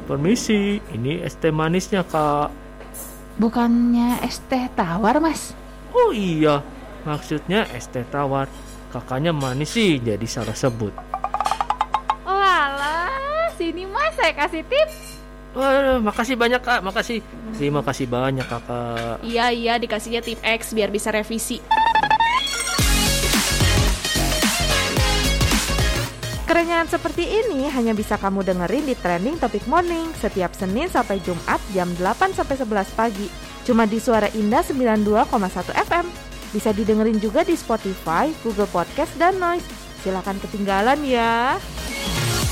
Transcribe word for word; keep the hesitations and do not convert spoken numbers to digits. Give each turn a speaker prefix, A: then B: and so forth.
A: Permisi, ini es teh manisnya, Kak.
B: Bukannya es teh tawar, Mas?
A: Oh iya, maksudnya es teh tawar. Kakaknya manis sih, jadi salah sebut.
B: Oh alah, sini Mas, saya kasih tips.
A: Wah, makasih banyak, Kak, makasih. Terima kasih banyak, Kakak.
B: Iya, iya, dikasihnya tip X biar bisa revisi.
C: Kerenyahan seperti ini hanya bisa kamu dengerin di Trending Topic Morning setiap Senin sampai Jumat jam delapan sampai sebelas pagi. Cuma di Suara Indah sembilan puluh dua koma satu F M. Bisa didengerin juga di Spotify, Google Podcast, dan Noise. Silakan ketinggalan ya.